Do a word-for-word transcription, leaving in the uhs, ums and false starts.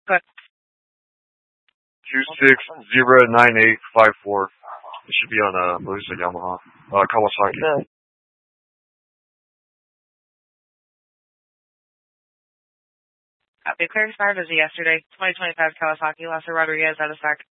Good. two six zero nine eight five four. It should be on a, I believe it's a Yamaha. Uh, Kawasaki. Good. Copy. Clear expired as of yesterday. twenty twenty-five Kawasaki, Lester Rodriguez, out of stock.